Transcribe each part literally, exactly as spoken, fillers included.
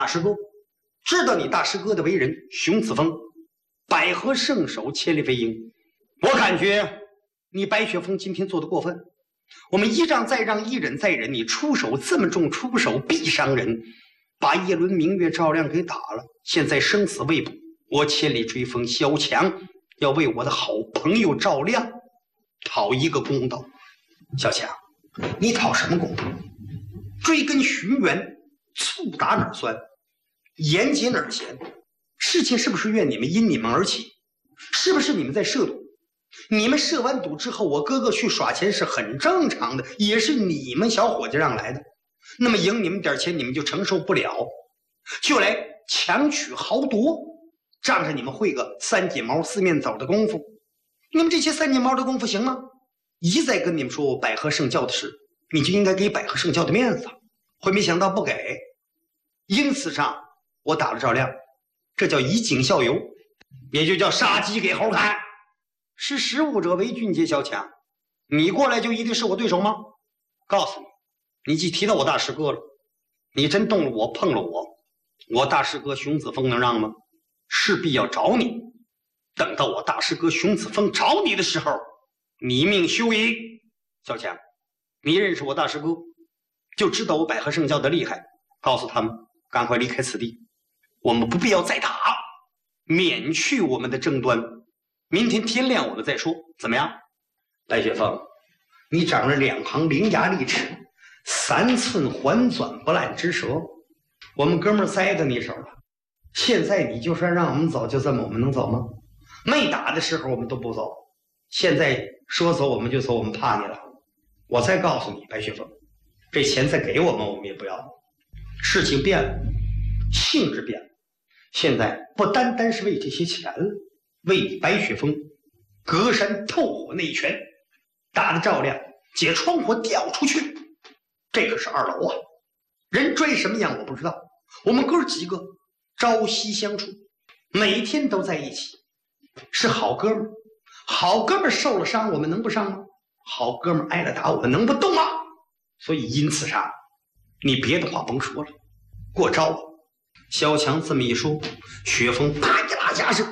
大师哥，知道你大师哥的为人，雄子峰，百合圣手，千里飞鹰。我感觉你白雪峰今天做的过分。我们一让再让，一忍再忍，你出手这么重，出手必伤人，把叶轮明月赵亮给打了，现在生死未卜。我千里追风萧强要为我的好朋友赵亮讨一个公道。小强，你讨什么公道？追根寻源，醋打哪儿酸，盐解哪儿咸。事情是不是怨你们因你们而起？是不是你们在涉赌？你们涉完赌之后，我哥哥去耍钱是很正常的，也是你们小伙计让来的。那么赢你们点钱，你们就承受不了，就来强取豪夺，仗着你们会个三剪毛四面走的功夫。你们这些三剪毛的功夫行吗？一再跟你们说我百合圣教的事，你就应该给百合圣教的面子，会没想到不给。因此上我打了赵亮，这叫以儆效尤，也就叫杀鸡给猴看。识时务者为俊杰。小强，你过来就一定是我对手吗？告诉你，你既提到我大师哥了，你真动了我，碰了我，我大师哥熊子峰能让吗？势必要找你。等到我大师哥熊子峰找你的时候，你命休矣。小强，你认识我大师哥，就知道我百合圣教的厉害，告诉他们赶快离开此地，我们不必要再打，免去我们的争端。明天天亮我们再说，怎么样？白雪峰，你长了两行伶牙俐齿，三寸环转不烂之舌，我们哥们儿栽到你手了。现在你就说让我们走，就这么我们能走吗？没打的时候我们都不走，现在说走我们就走，我们怕你了。我再告诉你，白雪峰，这钱再给我们我们也不要。事情变了，性质变了，现在不单单是为这些钱了，为你白雪峰隔山透火那一拳打的赵亮解窗户掉出去，这可是二楼啊，人追什么样我不知道。我们哥几个朝夕相处，每天都在一起，是好哥们儿。好哥们儿受了伤我们能不伤吗？好哥们儿挨了打我们能不动吗？所以因此上你别的话甭说了，过招了。萧强这么一说，雪峰啪一拉架势，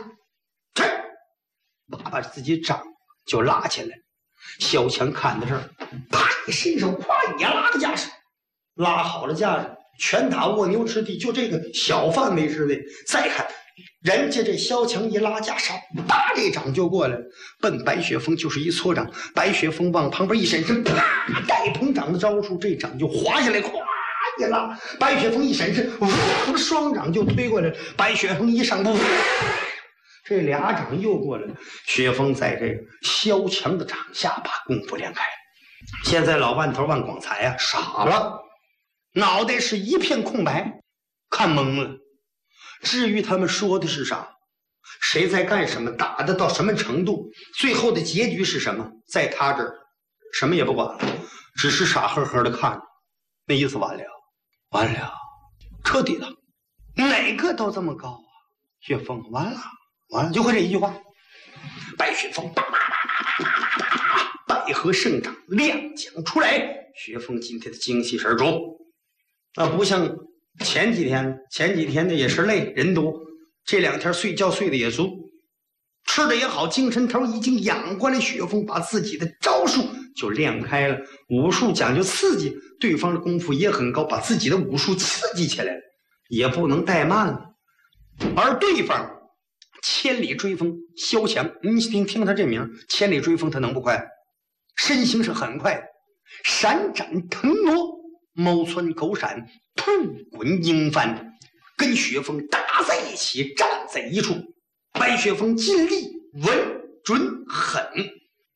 把把自己掌就拉起来。萧强看到这儿，啪一伸手，咵也拉个架势，拉好了架势，拳打卧牛之地，就这个小范围之内。再看人家这萧强一拉架势，啪这掌就过来了，奔白雪峰就是一搓掌。白雪峰往旁边一闪身，啪带捧掌的招数，这掌就滑下来，咵一拉，白雪峰一闪身，呜，双掌就推过来了。白雪峰一上步，这俩掌又过来了。雪峰在这个萧强的掌下把功夫练开了。现在老万头万广才啊傻了，脑袋是一片空白，看懵了。至于他们说的是啥，谁在干什么，打的到什么程度，最后的结局是什么，在他这儿什么也不管了，只是傻呵呵的看着。那意思完了，完了，彻底了，哪个都这么高啊！雪峰完了，完了，就会这一句话。白雪峰叭叭叭叭叭叭叭，百合圣掌亮讲出来。雪峰今天的精气神足，啊，不像前几天，前几天的也是累，人多，这两天睡觉睡得也足，吃的也好，精神头已经养过来。雪峰把自己的招数就练开了，武术讲究刺激，对方的功夫也很高，把自己的武术刺激起来了，也不能怠慢了。而对方千里追风萧强，你听听他这名，千里追风他能不快？身形是很快的，闪展腾挪，猫窜狗闪，兔滚鹰翻，跟雪峰打在一起，站在一处。白雪峰尽力稳准狠，